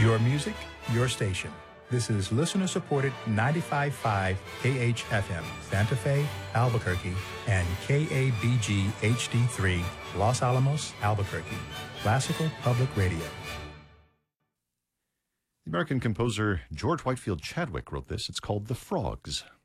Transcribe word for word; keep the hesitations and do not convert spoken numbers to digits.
Your music, your station. This is listener-supported ninety-five point five K H F M, Santa Fe, Albuquerque, and K A B G H D three, Los Alamos, Albuquerque. Classical Public Radio. The American composer George Whitefield Chadwick wrote this. It's called The Frogs.